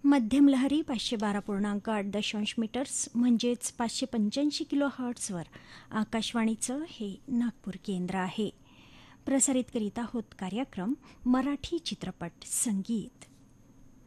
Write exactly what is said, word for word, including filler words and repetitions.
मध्यम लहरी पाचशे बारा पूर्णांक आठ दशांश मीटर्स म्हणजेच पाचशे पंच्याऐंशी किलो हर्ट्सवर आकाशवाणीचं हे नागपूर केंद्र आहे. प्रसारित करीत आहोत कार्यक्रम मराठी चित्रपट संगीत.